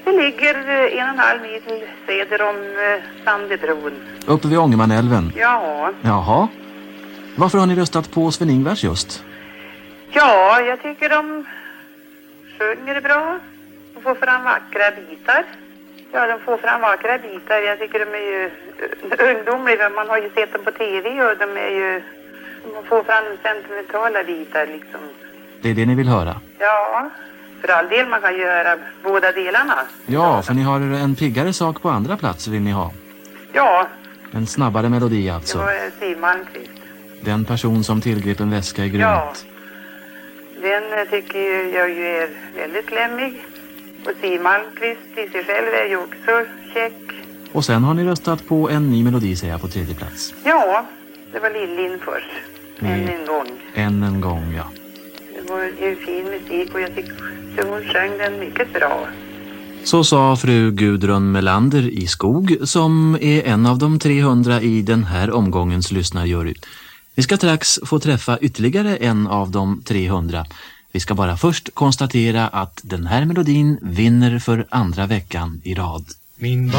Det ligger 1,5 mil söder om Sandebron. Uppe vid Ångermanälven? Ja. Jaha. Varför har ni röstat på Sven-Ingvars just? Ja, jag tycker de sjunger bra. De får fram vackra bitar. Ja, de får fram vackra bitar. Jag tycker de är ju ungdomliga. Man har ju sett dem på tv och de är ju... De får fram sentimentala bitar liksom. Det är det ni vill höra? Ja, för all del man kan göra båda delarna. Ja, för ni har en piggare sak på andra platser vill ni ha. Ja. En snabbare melodi alltså. Det var Siw Malmkvist. Den person som tillgrep en väska i grönt. Ja. Den tycker jag ju är väldigt klämmig. Och Siw Malmkvist i sig själv är ju också check. Och sen har ni röstat på en ny melodi säger jag på 3:e plats. Ja, det var Lill-Lindfors. Än en gång. Än en gång, ja. Det var ju fin musik och jag tycker hon sjöng den mycket bra. Så sa fru Gudrun Melander i Skog som är en av de 300 i den här omgångens lyssnarjury. Vi ska strax få träffa ytterligare en av de 300. Vi ska bara först konstatera att den här melodin vinner för andra veckan i rad.